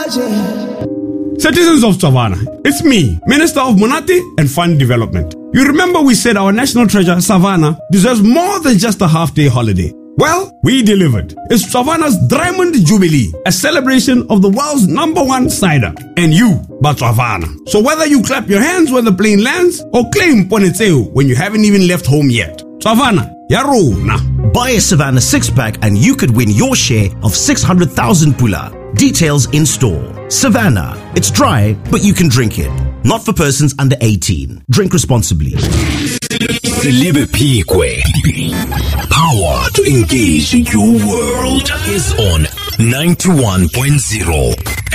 Citizens of Savannah, it's me, Minister of Monati and Fund Development. You remember we said our national treasure, Savannah, deserves more than just a half-day holiday. Well, we delivered. It's Savannah's Diamond Jubilee, a celebration of the world's #1 cider. And you, but Savannah. So whether you clap your hands when the plane lands or claim Poneteo when you haven't even left home yet, Savannah, yarona. Buy a Savannah 6-pack and you could win your share of 600,000 pula. Details in store. Savannah. It's dry, but you can drink it. Not for persons under 18. Drink responsibly. Libe Pikwe. Power to engage your world is on 91.0.